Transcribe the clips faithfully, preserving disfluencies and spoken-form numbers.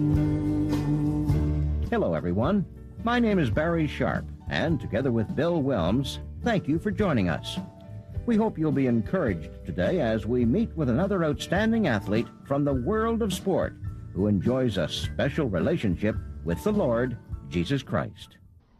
Hello, everyone. My name is Barry Sharp, and together with Bill Wilms, thank you for joining us. We hope you'll be encouraged today as we meet with another outstanding athlete from the world of sport who enjoys a special relationship with the Lord Jesus Christ.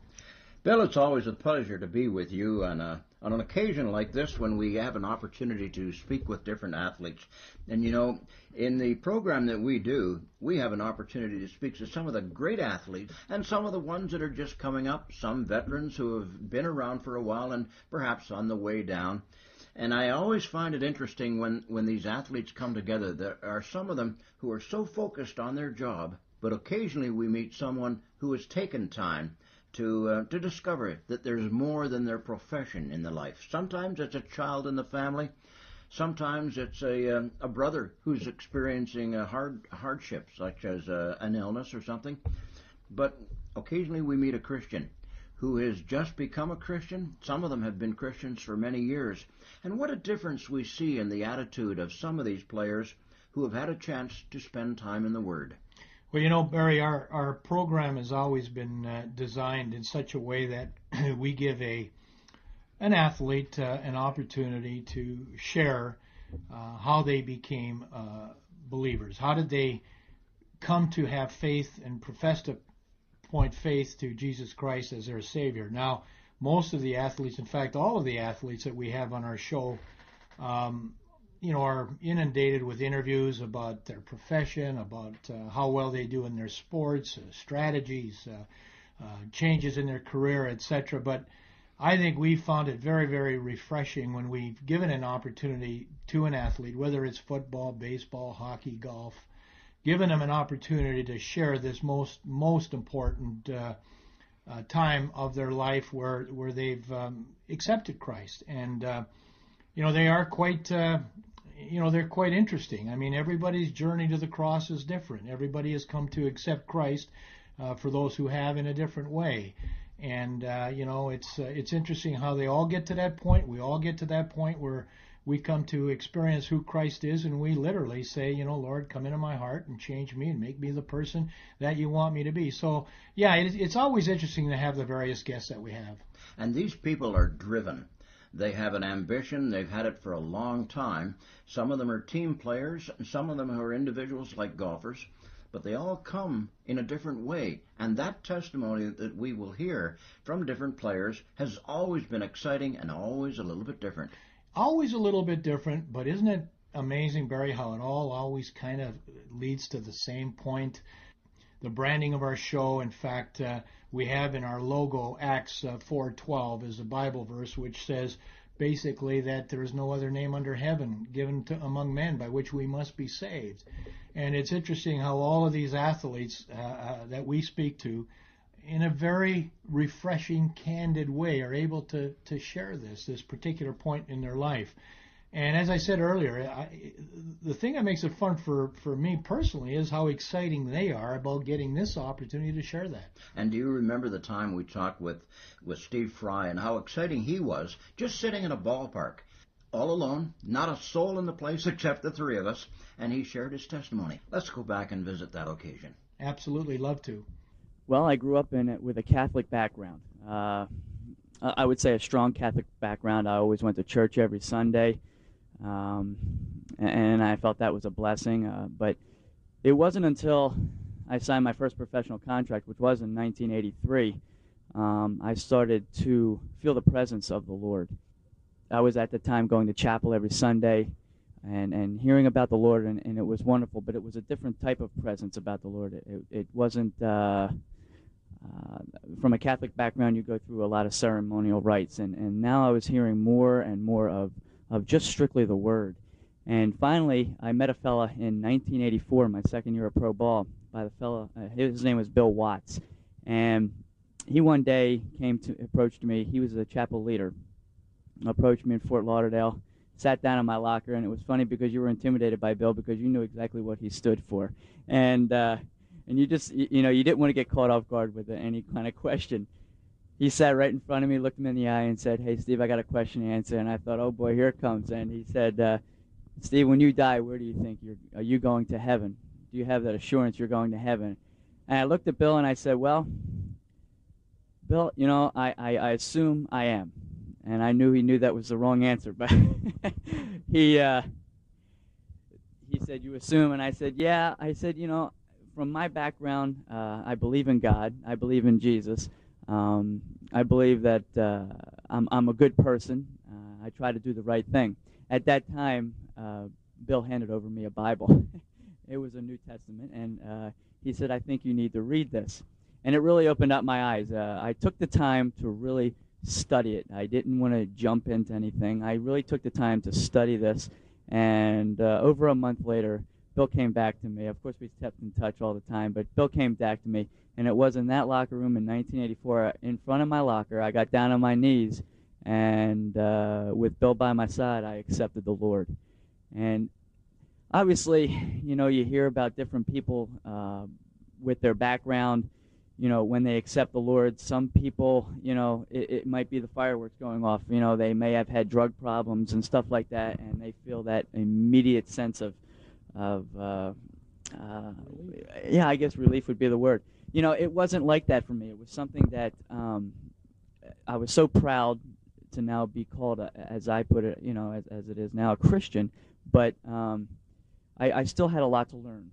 Bill, it's always a pleasure to be with you on, a, on an occasion like this when we have an opportunity to speak with different athletes. And, you know, in the program that we do, we have an opportunity to speak to some of the great athletes and some of the ones that are just coming up, some veterans who have been around for a while and perhaps on the way down. And I always find it interesting when, when these athletes come together. There are some of them who are so focused on their job, but occasionally we meet someone who has taken time to uh, to discover that there's more than their profession in the life. Sometimes it's a child in the family. Sometimes it's a um, a brother who's experiencing a hard hardship, such as uh, an illness or something. But occasionally we meet a Christian who has just become a Christian. Some of them have been Christians for many years. And what a difference we see in the attitude of some of these players who have had a chance to spend time in the Word. Well, you know, Barry, our, our program has always been uh, designed in such a way that we give a an athlete uh, an opportunity to share uh, how they became uh, believers. How did they come to have faith and profess to point faith to Jesus Christ as their Savior? Now, most of the athletes, in fact, all of the athletes that we have on our show, um, you know, are inundated with interviews about their profession, about uh, how well they do in their sports, uh, strategies, uh, uh, changes in their career, et cetera. But I think we found it very, very refreshing when we've given an opportunity to an athlete, whether it's football, baseball, hockey, golf, given them an opportunity to share this most most important uh, uh, time of their life where where they've um, accepted Christ. And uh, you know, they are quite uh, you know, they're quite interesting. I mean, everybody's journey to the cross is different. Everybody has come to accept Christ, uh, for those who have, in a different way. And, uh, you know, it's uh, it's interesting how they all get to that point. We all get to that point where we come to experience who Christ is, and we literally say, you know, Lord, come into my heart and change me and make me the person that you want me to be. So, yeah, it, it's always interesting to have the various guests that we have. And these people are driven. They have an ambition. They've had it for a long time. Some of them are team players, and some of them are individuals like golfers, but they all come in a different way. And that testimony that we will hear from different players has always been exciting and always a little bit different. Always a little bit different, but isn't it amazing, Barry, how it all always kind of leads to the same point? The branding of our show, in fact, uh, we have in our logo, Acts uh, four twelve is a Bible verse which says basically that there is no other name under heaven given to, among men by which we must be saved. And it's interesting how all of these athletes uh, uh, that we speak to, in a very refreshing, candid way, are able to, to share this, this particular point in their life. And as I said earlier, I, the thing that makes it fun for, for me personally is how exciting they are about getting this opportunity to share that. And do you remember the time we talked with, with Steve Fry and how exciting he was just sitting in a ballpark, all alone, not a soul in the place except the three of us, and he shared his testimony. Let's go back and visit that occasion. Absolutely, love to. Well, I grew up in it with a Catholic background. Uh, I would say a strong Catholic background. I always went to church every Sunday. Um, and I felt that was a blessing. Uh, but it wasn't until I signed my first professional contract, which was in nineteen eighty-three, um, I started to feel the presence of the Lord. I was at the time going to chapel every Sunday and, and hearing about the Lord, and, and it was wonderful, but it was a different type of presence about the Lord. It, it wasn't, uh, uh, from a Catholic background, you go through a lot of ceremonial rites, and, and now I was hearing more and more of of just strictly the Word. And finally, I met a fella in nineteen eighty-four, my second year of pro ball, by the fella, uh, his name was Bill Watts. And he one day came to, approached me, he was a chapel leader, approached me in Fort Lauderdale, sat down in my locker, and it was funny because you were intimidated by Bill because you knew exactly what he stood for. And, uh, and you just, you, you know, you didn't want to get caught off guard with any kind of question. He sat right in front of me, looked me in the eye, and said, "Hey, Steve, I got a question to answer." And I thought, oh, boy, here it comes. And he said, uh, "Steve, when you die, where do you think you're, are you going to heaven?" do you have that assurance you're going to heaven? And I looked at Bill and I said, well, Bill, you know, I, I, I assume I am. And I knew he knew that was the wrong answer, but he uh, he said, you assume? And I said, yeah. I said, you know, from my background, uh, I believe in God. I believe in Jesus. Um, I believe that uh, I'm, I'm a good person. Uh, I try to do the right thing. At that time, uh, Bill handed over me a Bible. It was a New Testament, and uh, he said, I think you need to read this. And it really opened up my eyes. Uh, I took the time to really study it. I didn't want to jump into anything. I really took the time to study this. And uh, over a month later, Bill came back to me. Of course, we kept in touch all the time, but Bill came back to me, and it was in that locker room in nineteen eighty-four, in front of my locker. I got down on my knees, and uh, with Bill by my side, I accepted the Lord. And obviously, you know, you hear about different people uh, with their background. You know, when they accept the Lord, some people, you know, it, it might be the fireworks going off. You know, they may have had drug problems and stuff like that, and they feel that immediate sense of, of uh, uh, yeah, I guess relief would be the word. You know, it wasn't like that for me. It was something that um, I was so proud to now be called, a, as I put it, you know, as, as it is now, a Christian. But um, I, I still had a lot to learn.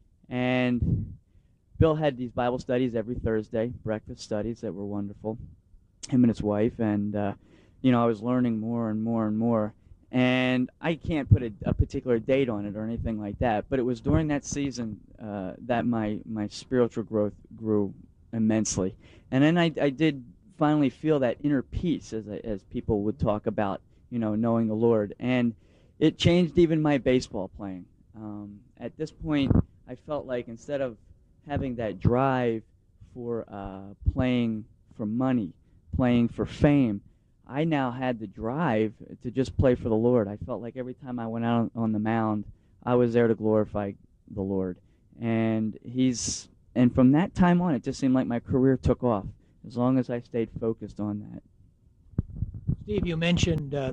And Bill had these Bible studies every Thursday, breakfast studies that were wonderful, him and his wife, and, uh, you know, I was learning more and more and more, and I can't put a, a particular date on it or anything like that, but it was during that season uh, that my, my spiritual growth grew immensely, and then I, I did finally feel that inner peace, as, I, as people would talk about, you know, knowing the Lord, and it changed even my baseball playing. Um, at this point, I felt like instead of having that drive for uh, playing for money, playing for fame, I now had the drive to just play for the Lord. I felt like every time I went out on the mound, I was there to glorify the Lord. And he's and from that time on, it just seemed like my career took off, as long as I stayed focused on that. Steve, you mentioned uh,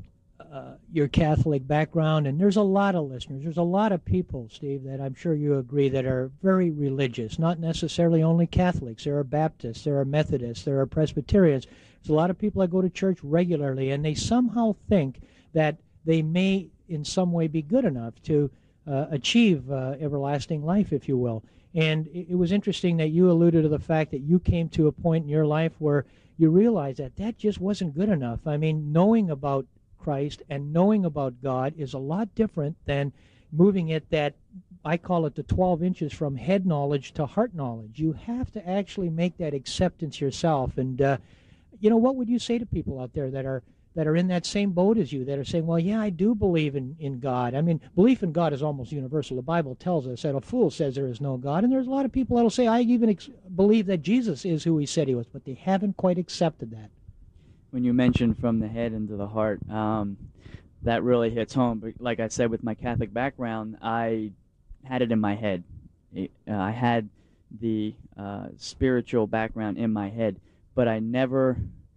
uh, your Catholic background, and there's a lot of listeners. There's a lot of people, Steve, that I'm sure you agree that are very religious, not necessarily only Catholics. There are Baptists, there are Methodists, there are Presbyterians. There's a lot of people that go to church regularly, and they somehow think that they may in some way be good enough to uh, achieve uh, everlasting life, if you will. And it, it was interesting that you alluded to the fact that you came to a point in your life where you realized that that just wasn't good enough. I mean, knowing about Christ and knowing about God is a lot different than moving it that, I call it the twelve inches from head knowledge to heart knowledge. You have to actually make that acceptance yourself. And, uh, you know, what would you say to people out there that are that are in that same boat as you, that are saying, well, yeah, I do believe in, in God. I mean, belief in God is almost universal. The Bible tells us that a fool says there is no God, and there's a lot of people that will say, I even ex- believe that Jesus is who he said he was, but they haven't quite accepted that. When you mentioned from the head into the heart, um, that really hits home. But like I said, with my Catholic background, I had it in my head. It, uh, I had the uh, spiritual background in my head, but I never,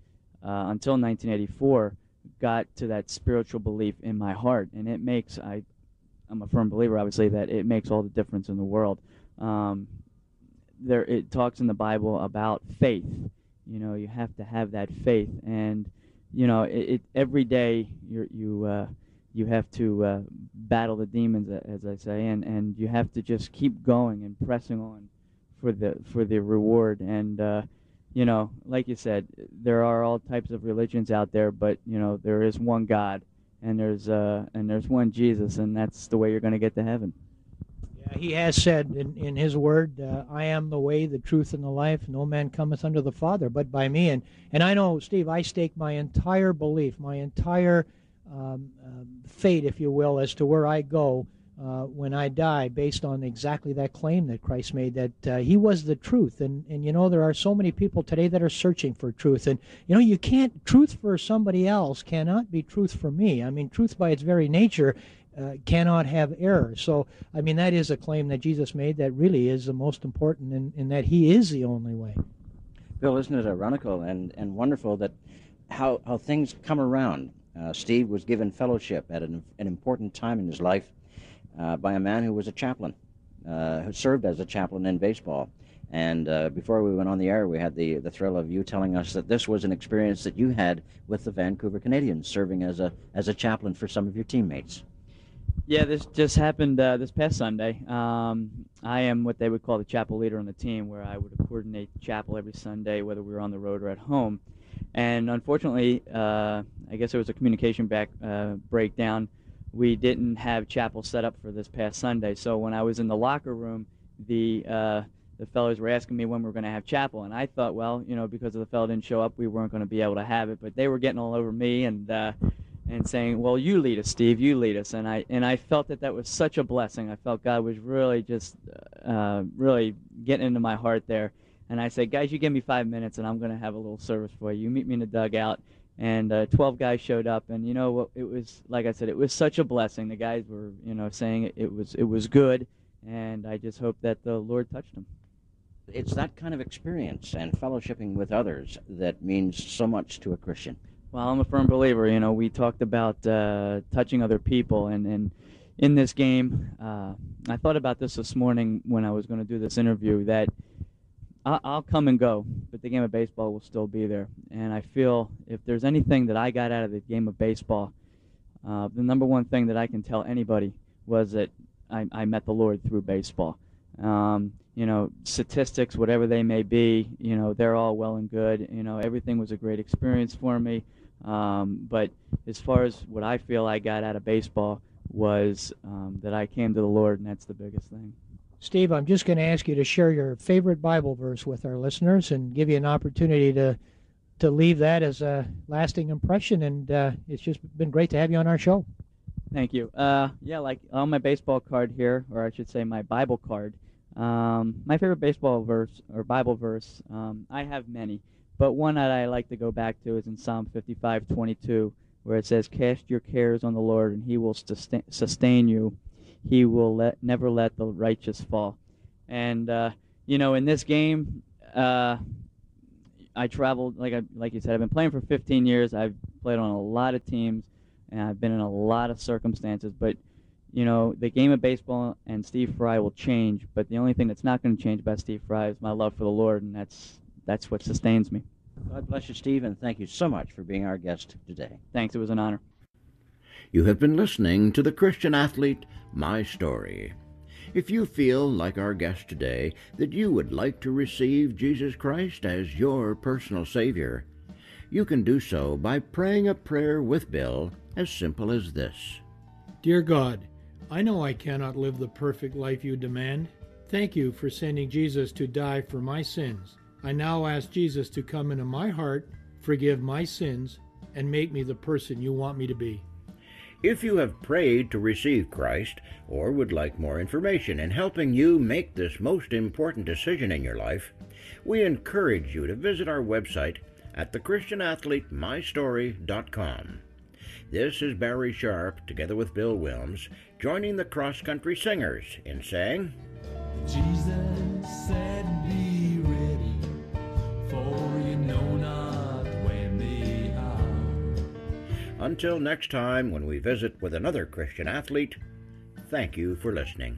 uh, until nineteen eighty-four, got to that spiritual belief in my heart. And it makes, I, I'm a firm believer, obviously, that it makes all the difference in the world. Um, there, it talks in the Bible about faith. You know, you have to have that faith, and you know, it, it every day you're, you uh, you have to uh, battle the demons, as I say, and, and you have to just keep going and pressing on for the for the reward. And uh, you know, like you said, there are all types of religions out there, but you know, there is one God, and there's uh, and there's one Jesus, and that's the way you're going to get to heaven. Yeah, he has said in, in his word, uh, I am the way, the truth, and the life. No man cometh unto the Father but by me. And, and I know, Steve, I stake my entire belief, my entire um, uh, fate, if you will, as to where I go uh, when I die, based on exactly that claim that Christ made, that uh, he was the truth. And, and, you know, there are so many people today that are searching for truth. And, you know, you can't, truth for somebody else cannot be truth for me. I mean, truth by its very nature Uh, cannot have error. So, I mean, that is a claim that Jesus made that really is the most important, in, in that he is the only way. Bill, isn't it ironical and, and wonderful that how, how things come around? Uh, Steve was given fellowship at an, an important time in his life uh, by a man who was a chaplain. uh, who served as a chaplain in baseball. And uh, before we went on the air, we had the, the thrill of you telling us that this was an experience that you had with the Vancouver Canadians, serving as a as a chaplain for some of your teammates. Yeah, this just happened uh, this past Sunday. Um, I am what they would call the chapel leader on the team, where I would coordinate chapel every Sunday, whether we were on the road or at home. And unfortunately, uh, I guess there was a communication back uh, breakdown. We didn't have chapel set up for this past Sunday. So when I was in the locker room, the uh, the fellows were asking me when we were going to have chapel, and I thought, well, you know, because the fellow didn't show up, we weren't going to be able to have it. But they were getting all over me and uh, and saying, well, you lead us, Steve, you lead us. And I and I felt that that was such a blessing. I felt God was really just uh, really getting into my heart there. And I said, guys, you give me five minutes, and I'm going to have a little service for you. You meet me in the dugout. And uh, twelve guys showed up, and you know what? It was, like I said, it was such a blessing. The guys were, you know, saying it, it was it was good, and I just hope that the Lord touched them. It's that kind of experience and fellowshipping with others that means so much to a Christian. Well, I'm a firm believer. You know, we talked about uh, touching other people, and, and in this game, uh, I thought about this this morning when I was going to do this interview, that I'll come and go, but the game of baseball will still be there. And I feel if there's anything that I got out of the game of baseball, uh, the number one thing that I can tell anybody was that I, I met the Lord through baseball. Um, you know, statistics, whatever they may be, you know, they're all well and good. You know, everything was a great experience for me. Um, but as far as what I feel I got out of baseball was um, that I came to the Lord, and that's the biggest thing. Steve, I'm just going to ask you to share your favorite Bible verse with our listeners and give you an opportunity to to leave that as a lasting impression. And uh, it's just been great to have you on our show. Thank you. Uh, yeah, like on my baseball card here, or I should say my Bible card, um, my favorite baseball verse or Bible verse, um, I have many, but one that I like to go back to is in Psalm fifty-five twenty-two, where it says, "Cast your cares on the Lord, and He will sustain, sustain you. He will let never let the righteous fall." And uh, you know, in this game, uh, I traveled like I like you said. I've been playing for fifteen years. I've played on a lot of teams, and I've been in a lot of circumstances. But you know, the game of baseball and Steve Fry will change. But the only thing that's not going to change about Steve Fry is my love for the Lord, and that's that's what sustains me. God bless you, Steve, and thank you so much for being our guest today. Thanks. It was an honor. You have been listening to The Christian Athlete, My Story. If you feel, like our guest today, that you would like to receive Jesus Christ as your personal Savior, you can do so by praying a prayer with Bill as simple as this. Dear God, I know I cannot live the perfect life you demand. Thank you for sending Jesus to die for my sins. I now ask Jesus to come into my heart, forgive my sins, and make me the person you want me to be. If you have prayed to receive Christ, or would like more information in helping you make this most important decision in your life, we encourage you to visit our website at the christian athlete my story dot com. This is Barry Sharp, together with Bill Wilms, joining the Cross Country Singers in saying, Jesus said, be ready, for you know not when the hour. Until next time, when we visit with another Christian athlete, thank you for listening.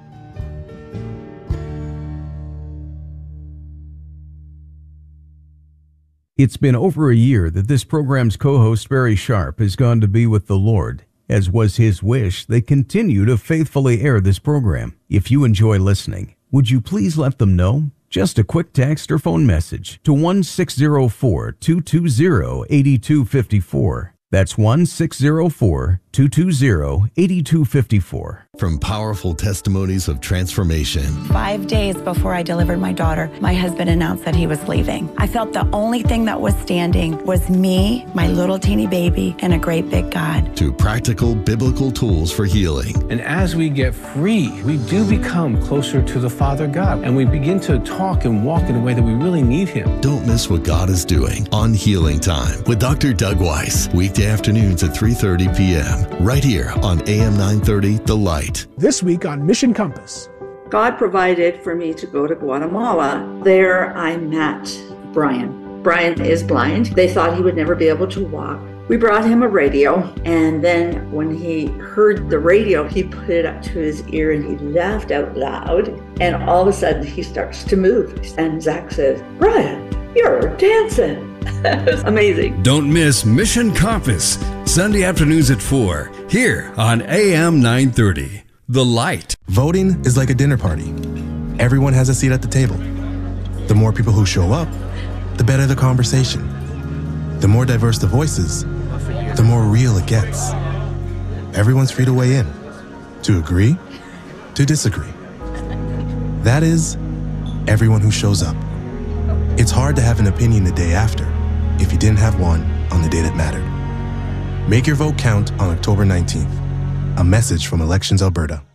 It's been over a year that this program's co-host Barry Sharp has gone to be with the Lord. As was his wish, they continue to faithfully air this program. If you enjoy listening, would you please let them know? Just a quick text or phone message to one six zero four, two two zero, eight two five four. That's one six zero four, two two zero, eight two five four. From powerful testimonies of transformation. Five days before I delivered my daughter, my husband announced that he was leaving. I felt the only thing that was standing was me, my little teeny baby, and a great big God. To practical biblical tools for healing. And as we get free, we do become closer to the Father God, and we begin to talk and walk in a way that we really need Him. Don't miss what God is doing on Healing Time with Doctor Doug Weiss, weekday afternoons at three thirty p.m. right here on A M nine thirty The Light. This week on Mission Compass. God provided for me to go to Guatemala. There I met Brian. Brian is blind. They thought he would never be able to walk. We brought him a radio, and then when he heard the radio, he put it up to his ear and he laughed out loud. And all of a sudden, he starts to move. And Zach says, "Brian, you're dancing." It was amazing. Don't miss Mission Compass, Sunday afternoons at four, here on A M nine thirty. The Light. Voting is like a dinner party. Everyone has a seat at the table. The more people who show up, the better the conversation. The more diverse the voices, the more real it gets. Everyone's free to weigh in, to agree, to disagree. That is, everyone who shows up. It's hard to have an opinion the day after if you didn't have one on the day that mattered. Make your vote count on October nineteenth. A message from Elections Alberta.